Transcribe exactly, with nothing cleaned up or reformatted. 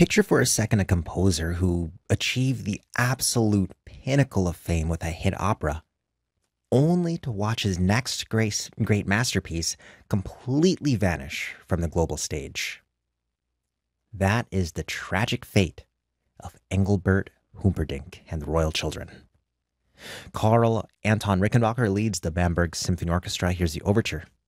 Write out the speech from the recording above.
Picture for a second a composer who achieved the absolute pinnacle of fame with a hit opera, only to watch his next great, great masterpiece completely vanish from the global stage. That is the tragic fate of Engelbert Humperdinck and the Royal Children. Karl Anton Rickenbacker leads the Bamberg Symphony Orchestra. Here's the overture